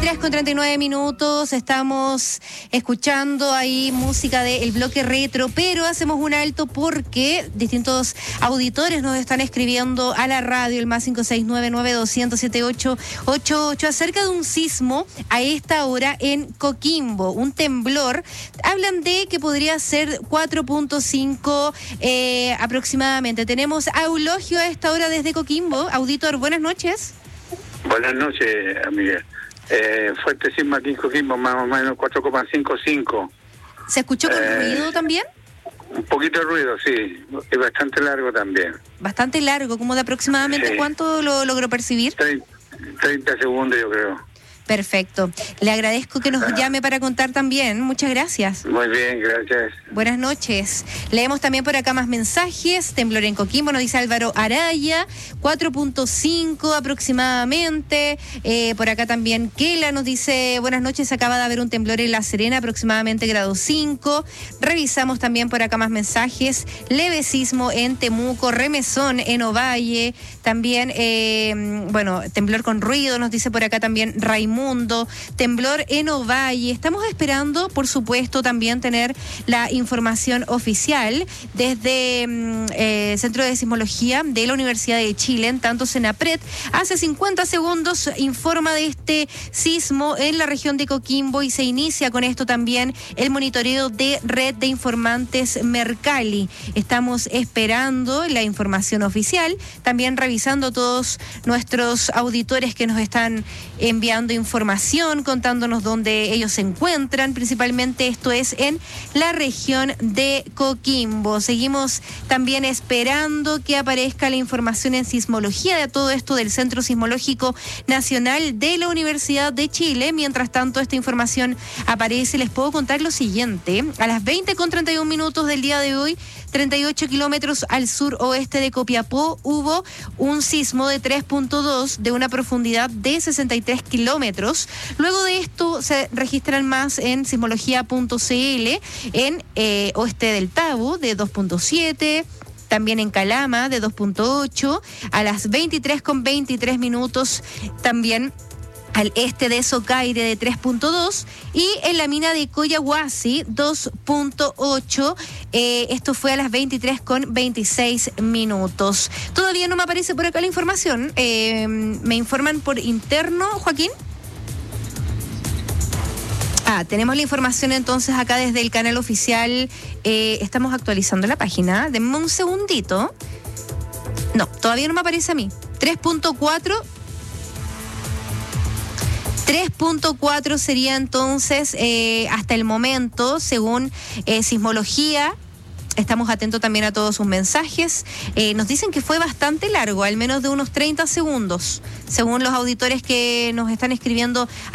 23:39, estamos escuchando ahí música del bloque retro, pero hacemos un alto porque distintos auditores nos están escribiendo a la radio, el más 569-9200-7888, acerca de un sismo a esta hora en Coquimbo, un temblor. Hablan de que podría ser 4.5 aproximadamente. Tenemos a Eulogio a esta hora desde Coquimbo. Auditor, buenas noches. Buenas noches, amiga. Fuerte sismo aquí en Coquimbo, más o menos 4,55. ¿Se escuchó con ruido también? Un poquito de ruido, sí. Y bastante largo también. Bastante largo, como de aproximadamente, sí. ¿Cuánto lo logró percibir? 30 segundos, yo creo. Perfecto. Le agradezco que nos llame para contar también. Muchas gracias. Muy bien, gracias. Buenas noches. Leemos también por acá más mensajes. Temblor en Coquimbo, nos dice Álvaro Araya, 4.5 aproximadamente. Por acá también Kela nos dice, buenas noches, acaba de haber un temblor en La Serena, aproximadamente grado 5. Revisamos también por acá más mensajes. Leve sismo en Temuco, remesón en Ovalle. También, temblor con ruido, nos dice por acá también Raimundo. Temblor en Ovalle. Estamos esperando, por supuesto, también tener la información oficial desde Centro de Sismología de la Universidad de Chile, en tanto Senapred. Hace 50 segundos informa de este sismo en la región de Coquimbo y se inicia con esto también el monitoreo de Red de Informantes Mercalli. Estamos esperando la información oficial, también revisando todos nuestros auditores que nos están enviando información, contándonos dónde ellos se encuentran, principalmente esto es en la región de Coquimbo. Seguimos también esperando que aparezca la información en sismología de todo esto del Centro Sismológico Nacional de la Universidad de Chile. Mientras tanto, esta información aparece. Les puedo contar lo siguiente. A las 20:31 del día de hoy, 38 kilómetros al sur-oeste de Copiapó, hubo un sismo de 3.2 de una profundidad de 63 kilómetros. Luego de esto se registran más en sismología.cl, en oeste del Tabo de 2.7, también en Calama de 2.8, a las 23:23 también al este de Socaire de 3.2 y en la mina de Coyahuasi 2.8. Esto fue a las 23:26. Todavía no me aparece por acá la información. ¿Me informan por interno, Joaquín? Tenemos la información entonces acá desde el canal oficial. Estamos actualizando la página. Denme un segundito. No, todavía no me aparece a mí. 3.4 sería entonces hasta el momento, según sismología. Estamos atentos también a todos sus mensajes. Nos dicen que fue bastante largo, al menos de unos 30 segundos, según los auditores que nos están escribiendo